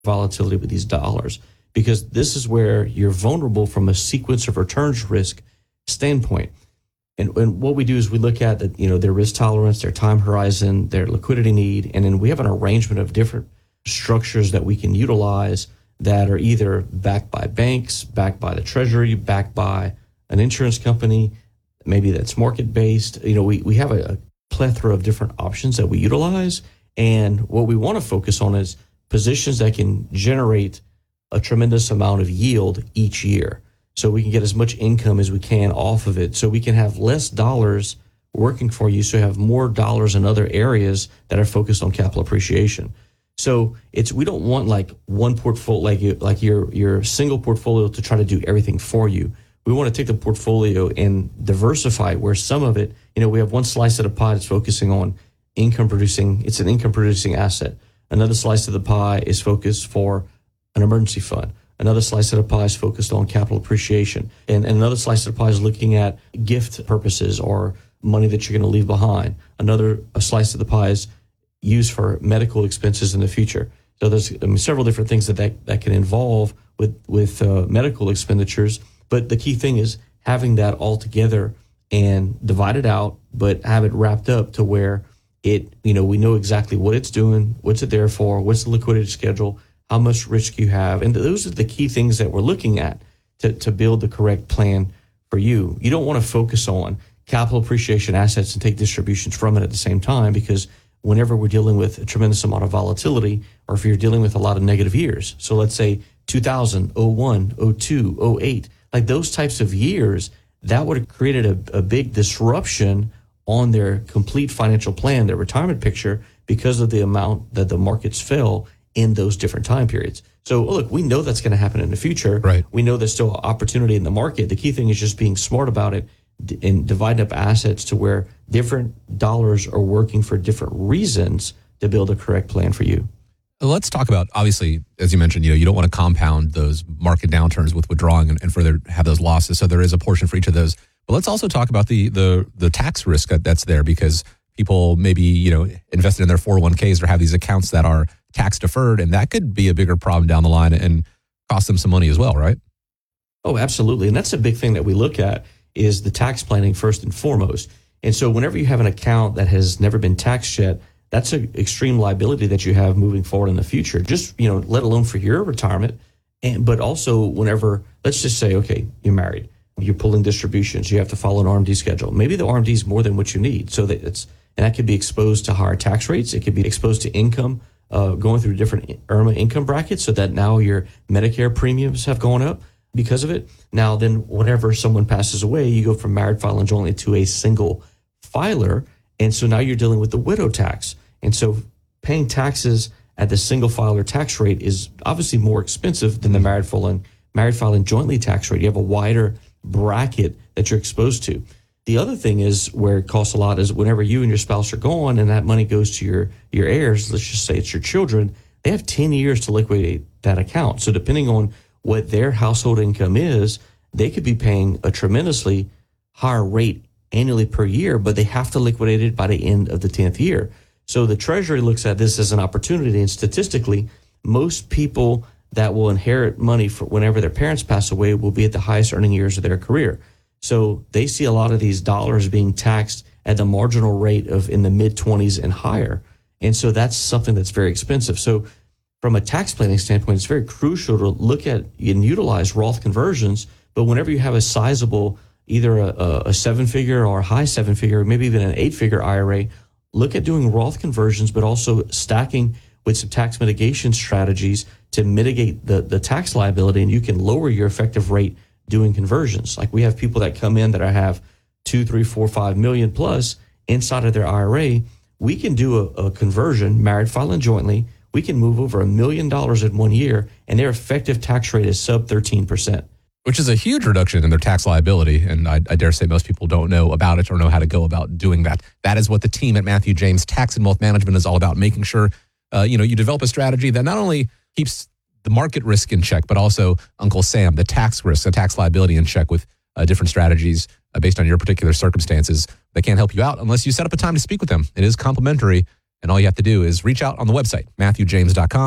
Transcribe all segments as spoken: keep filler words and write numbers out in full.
volatility with these dollars, because this is where you're vulnerable from a sequence of returns risk standpoint. And, and what we do is we look at the, you know, their risk tolerance, their time horizon, their liquidity need, and then we have an arrangement of different structures that we can utilize that are either backed by banks, backed by the Treasury, backed by an insurance company, maybe that's market-based. You know, we, we have a, a plethora of different options that we utilize. And what we want to focus on is positions that can generate a tremendous amount of yield each year. So we can get as much income as we can off of it. So we can have less dollars working for you. So you have more dollars in other areas that are focused on capital appreciation. So it's, we don't want like one portfolio, like you, like your, your single portfolio to try to do everything for you. We want to take the portfolio and diversify where some of it, you know, we have one slice of the pie that's focusing on income producing. It's an income producing asset. Another slice of the pie is focused for an emergency fund. Another slice of the pie is focused on capital appreciation. And, and another slice of the pie is looking at gift purposes or money that you're going to leave behind. Another a slice of the pie is used for medical expenses in the future. So there's I mean, several different things that, that that can involve with, with uh, medical expenditures. But the key thing is having that all together and divide it out, but have it wrapped up to where it, you know, we know exactly what it's doing, what's it there for, what's the liquidity schedule, how much risk you have. And those are the key things that we're looking at to, to build the correct plan for you. You don't want to focus on capital appreciation assets and take distributions from it at the same time, because whenever we're dealing with a tremendous amount of volatility, or if you're dealing with a lot of negative years, so let's say two thousand, oh one, oh two, oh eight, like those types of years, that would have created a, a big disruption on their complete financial plan, their retirement picture, because of the amount that the markets fell in those different time periods. So look, we know that's going to happen in the future. Right. We know there's still opportunity in the market. The key thing is just being smart about it and dividing up assets to where different dollars are working for different reasons to build a correct plan for you. Let's talk about, obviously, as you mentioned, you know, you don't want to compound those market downturns with withdrawing and, and further have those losses. So there is a portion for each of those. But let's also talk about the the the tax risk that, that's there, because people maybe, you know, invested in their four oh one k's or have these accounts that are tax deferred, and that could be a bigger problem down the line and cost them some money as well, right? Oh, absolutely. And that's a big thing that we look at is the tax planning first and foremost. And so whenever you have an account that has never been taxed yet, that's an extreme liability that you have moving forward in the future, just, you know, let alone for your retirement. And but also whenever, let's just say, okay, you're married, you're pulling distributions, you have to follow an R M D schedule. Maybe the R M D is more than what you need. So that it's, and that could be exposed to higher tax rates. It could be exposed to income, uh, going through different I R M A income brackets, so that now your Medicare premiums have gone up because of it. Now, then whenever someone passes away, you go from married filing jointly to a single filer. And so now you're dealing with the widow tax. And so paying taxes at the single filer tax rate is obviously more expensive than the married filing, married filing jointly tax rate. You have a wider bracket that you're exposed to. The other thing is where it costs a lot is whenever you and your spouse are gone and that money goes to your, your heirs, let's just say it's your children, they have ten years to liquidate that account. So depending on what their household income is, they could be paying a tremendously higher rate annually per year, but they have to liquidate it by the end of the tenth year. So the Treasury looks at this as an opportunity, and statistically, most people that will inherit money for whenever their parents pass away will be at the highest earning years of their career. So they see a lot of these dollars being taxed at the marginal rate of in the mid twenties and higher. And so that's something that's very expensive. So from a tax planning standpoint, it's very crucial to look at and utilize Roth conversions. But whenever you have a sizable, either a, a seven figure or a high seven figure, maybe even an eight figure I R A, look at doing Roth conversions, but also stacking with some tax mitigation strategies to mitigate the, the tax liability, and you can lower your effective rate doing conversions. Like we have people that come in that have two, three, four, five million plus inside of their I R A. We can do a, a conversion, married filing jointly. We can move over a million dollars in one year, and their effective tax rate is sub thirteen percent. Which is a huge reduction in their tax liability. And I, I dare say most people don't know about it or know how to go about doing that. That is what the team at Matthew James Tax and Wealth Management is all about, making sure uh, you know, you develop a strategy that not only keeps the market risk in check, but also Uncle Sam, the tax risk, the tax liability in check with uh, different strategies uh, based on your particular circumstances that can't help you out unless you set up a time to speak with them. It is complimentary, and all you have to do is reach out on the website, matthew james dot com,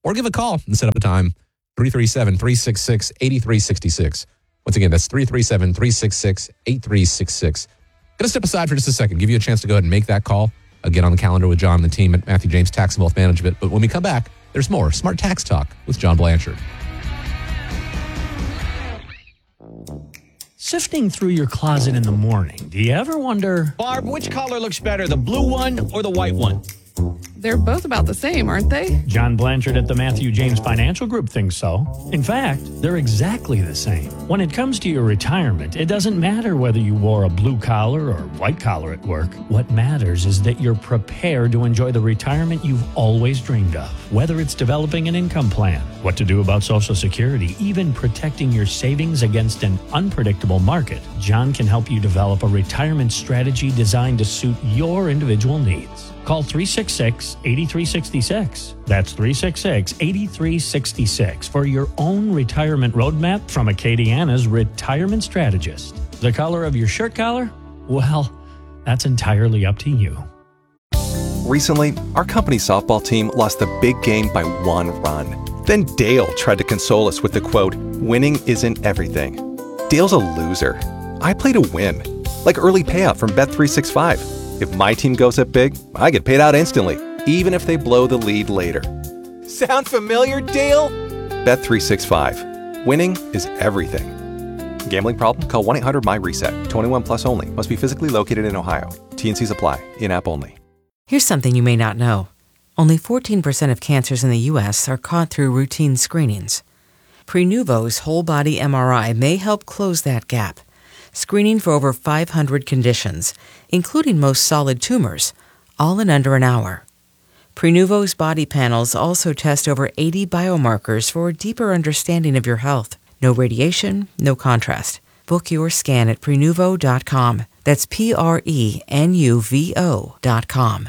or give a call and set up a time, three three seven, three six six, eight three six six. Once again, that's three three seven, three six six, eight three six six. Going to step aside for just a second, give you a chance to go ahead and make that call. I'll get on the calendar with John and the team at Matthew James Tax and Wealth Management. But when we come back, there's more Smart Tax Talk with John Blanchard. Sifting through your closet in the morning, do you ever wonder, Barb, which collar looks better, the blue one or the white one? They're both about the same, aren't they? John Blanchard at the Matthew James Financial Group thinks so. In fact, they're exactly the same. When it comes to your retirement, it doesn't matter whether you wore a blue collar or white collar at work. What matters is that you're prepared to enjoy the retirement you've always dreamed of. Whether it's developing an income plan, what to do about Social Security, even protecting your savings against an unpredictable market, John can help you develop a retirement strategy designed to suit your individual needs. Call three six six, eight three six six. That's three six six, eight three six six for your own retirement roadmap from Acadiana's retirement strategist. The color of your shirt collar? Well, that's entirely up to you. Recently, our company softball team lost the big game by one run. Then Dale tried to console us with the quote, "Winning isn't everything." Dale's a loser. I play to win. Like early payout from Bet three sixty-five. If my team goes up big, I get paid out instantly, even if they blow the lead later. Sound familiar, Dale? Bet three sixty-five. Winning is everything. Gambling problem? Call one eight hundred M Y reset. twenty-one plus only. Must be physically located in Ohio. T and Cs apply. In-app only. Here's something you may not know. Only fourteen percent of cancers in the U S are caught through routine screenings. Prenuvo's whole-body M R I may help close that gap. Screening for over five hundred conditions, including most solid tumors, all in under an hour. Prenuvo's body panels also test over eighty biomarkers for a deeper understanding of your health. No radiation, no contrast. Book your scan at Prenuvo dot com. That's P R E N U V O dot com.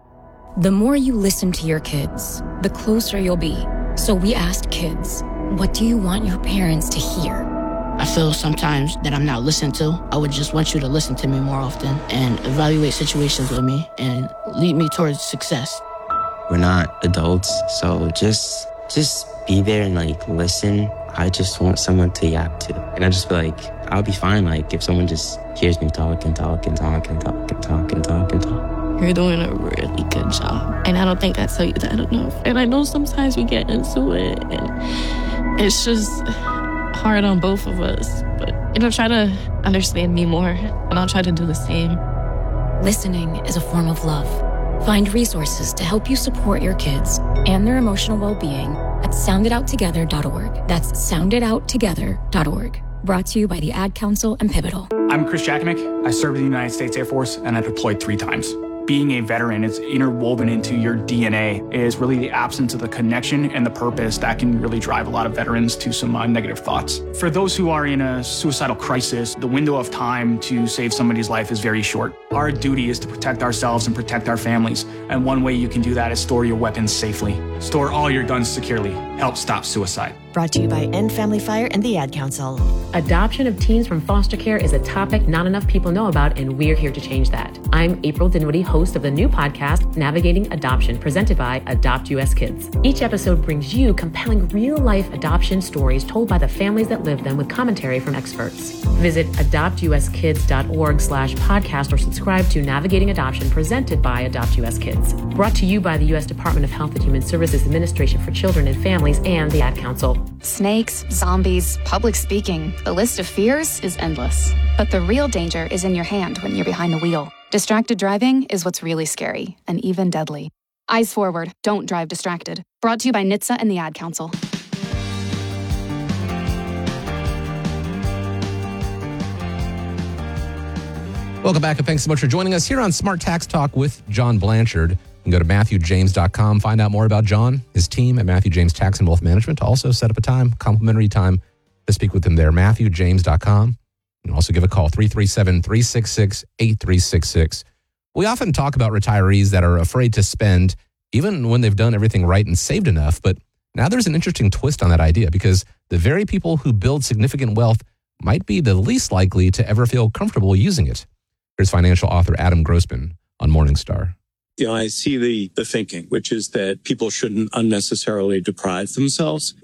The more you listen to your kids, the closer you'll be. So we asked kids, what do you want your parents to hear? I feel sometimes that I'm not listened to. I would just want you to listen to me more often and evaluate situations with me and lead me towards success. We're not adults, so just just be there and like listen. I just want someone to yap to. And I just feel like I'll be fine like if someone just hears me talk and talk and talk and talk and talk and talk and talk. You're doing a really good job. And I don't think I tell you that enough. And I know sometimes we get into it and it's just hard on both of us, but you know, try to understand me more, and I'll try to do the same. Listening is a form of love. Find resources to help you support your kids and their emotional well-being at sound it out together dot org. That's sound it out together dot org. Brought to you by the Ad Council and Pivotal. I'm Chris Jakimick. I served in the United States Air Force, and I deployed three times. Being a veteran is interwoven into your D N A. It is really the absence of the connection and the purpose that can really drive a lot of veterans to some uh, negative thoughts. For those who are in a suicidal crisis, the window of time to save somebody's life is very short. Our duty is to protect ourselves and protect our families. And one way you can do that is store your weapons safely. Store all your guns securely. Help stop suicide. Brought to you by End Family Fire and the Ad Council. Adoption of teens from foster care is a topic not enough people know about, and we're here to change that. I'm April Dinwiddie, host of the new podcast, Navigating Adoption, presented by Adopt U S Kids. Each episode brings you compelling real-life adoption stories told by the families that live them with commentary from experts. Visit adopt u s kids dot org slash podcast or subscribe to Navigating Adoption, presented by Adopt U S Kids. Brought to you by the U S Department of Health and Human Services Administration for Children and Families and the Ad Council. Snakes, zombies, public speaking. The list of fears is endless. But the real danger is in your hand when you're behind the wheel. Distracted driving is what's really scary and even deadly. Eyes forward, don't drive distracted. Brought to you by N H T S A and the Ad Council. Welcome back, and thanks so much for joining us here on Smart Tax Talk with John Blanchard. You can go to Matthew James dot com, find out more about John, his team at Matthew James Tax and Wealth Management. Also set up a time, complimentary time to speak with them there, Matthew James dot com. You can also give a call, three three seven, three six six, eight three six six. We often talk about retirees that are afraid to spend even when they've done everything right and saved enough. But now there's an interesting twist on that idea, because the very people who build significant wealth might be the least likely to ever feel comfortable using it. Here's financial author Adam Grossman on Morningstar. You know, I see the, the thinking, which is that people shouldn't unnecessarily deprive themselves.